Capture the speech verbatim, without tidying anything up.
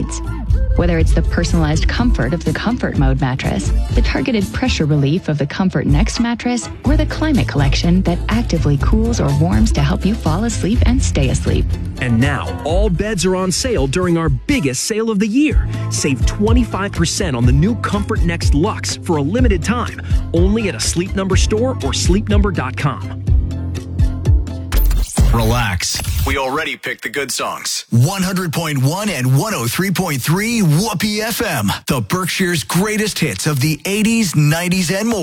needs. Whether it's the personalized comfort of the Comfort Mode mattress, the targeted pressure relief of the Comfort Next mattress, or the Climate Collection that actively cools or warms to help you fall asleep and stay asleep. And now, all beds are on sale during our biggest sale of the year. Save twenty-five percent on the new Comfort Next Luxe for a limited time, only at a Sleep Number store or sleep number dot com. Relax. We already picked the good songs. one hundred point one and one oh three point three Whoopee F M. The Berkshire's greatest hits of the eighties, nineties, and more.